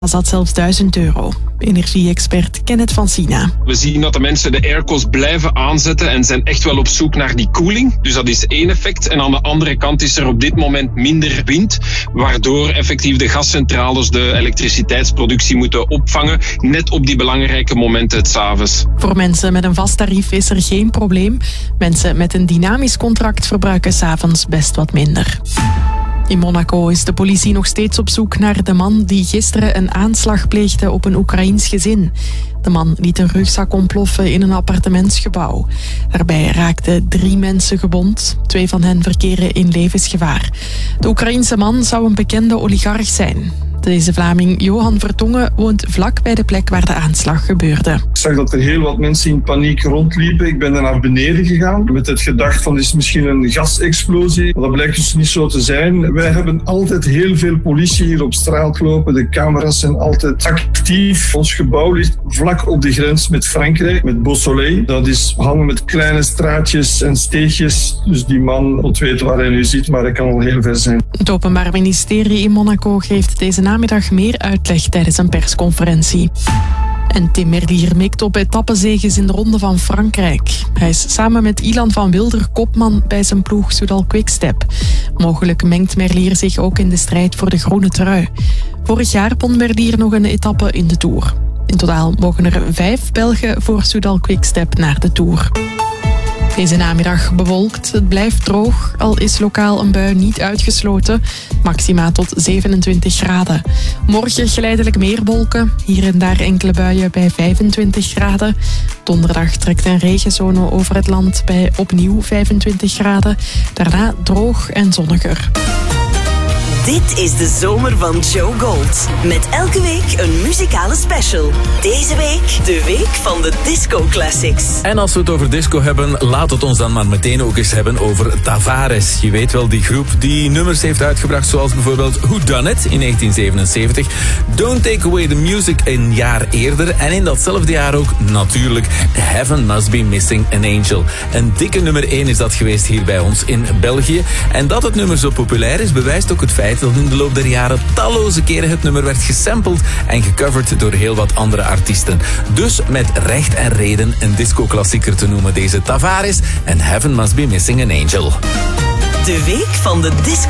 zat zelfs €1000. Energie-expert Kenneth van Sina. We zien dat de mensen de airco's blijven aanzetten en zijn echt wel op zoek naar die koeling. Dus dat is één effect. En aan de andere kant is er op dit moment minder wind, waardoor effectief de gascentrales de elektriciteitsproductie moeten opvangen, net op die belangrijke momenten 's avonds. Voor mensen met een vast tarief is er geen probleem. Mensen met een dynamisch contract verbruiken 's avonds best wat minder. In Monaco is de politie nog steeds op zoek naar de man die gisteren een aanslag pleegde op een Oekraïens gezin. De man liet een rugzak ontploffen in een appartementsgebouw. Daarbij raakten 3 mensen gewond. 2 van hen verkeren in levensgevaar. De Oekraïense man zou een bekende oligarch zijn. Deze Vlaming Johan Vertongen woont vlak bij de plek waar de aanslag gebeurde. Ik zag dat er heel wat mensen in paniek rondliepen. Ik ben dan naar beneden gegaan met het gedacht van, dit is misschien een gasexplosie. Maar dat blijkt dus niet zo te zijn. Wij hebben altijd heel veel politie hier op straat lopen. De camera's zijn altijd actief. Ons gebouw ligt vlak op de grens met Frankrijk, met Beausoleil. Dat is hangen met kleine straatjes en steegjes. Dus die man moet weten waar hij nu zit, maar hij kan al heel ver zijn. Het Openbaar Ministerie in Monaco geeft deze namiddag meer uitleg tijdens een persconferentie. En Tim Merlier mikt op etappezeges in de Ronde van Frankrijk. Hij is samen met Ilan van Wilder kopman bij zijn ploeg Soudal Quickstep. Mogelijk mengt Merlier zich ook in de strijd voor de groene trui. Vorig jaar won Merlier nog een etappe in de Tour. In totaal mogen er 5 Belgen voor Soudal Quickstep naar de Tour. Deze namiddag bewolkt. Het blijft droog, al is lokaal een bui niet uitgesloten. Maxima tot 27 graden. Morgen geleidelijk meer wolken. Hier en daar enkele buien bij 25 graden. Donderdag trekt een regenzone over het land bij opnieuw 25 graden. Daarna droog en zonniger. Dit is de zomer van Joe Gold. Met elke week een muzikale special. Deze week de week van de Disco Classics. En als we het over disco hebben, laat het ons dan maar meteen ook eens hebben over Tavares. Je weet wel, die groep die nummers heeft uitgebracht zoals bijvoorbeeld Who Done It in 1977. Don't Take Away the Music een jaar eerder. En in datzelfde jaar ook natuurlijk Heaven Must Be Missing an Angel. Een dikke nummer 1 is dat geweest hier bij ons in België. En dat het nummer zo populair is, bewijst ook het feit dat in de loop der jaren talloze keren het nummer werd gesampled en gecoverd door heel wat andere artiesten. Dus met recht en reden een disco-klassieker te noemen, deze Tavares en Heaven Must Be Missing an Angel. De week van de Disco